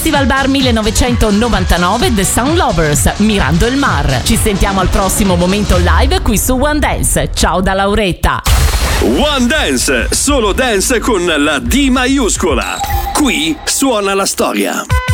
Festival Bar 1999 The Sound Lovers, Mirando il Mar. Ci sentiamo al prossimo momento live qui su One Dance. Ciao da Lauretta. One Dance, solo dance con la D maiuscola. Qui suona la storia.